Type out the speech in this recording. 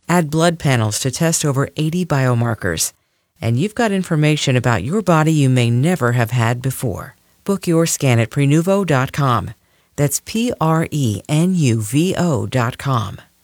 Add blood panels to test over 80 biomarkers. And you've got information about your body you may never have had before. Book your scan at Prenuvo.com. That's Prenuvo.com.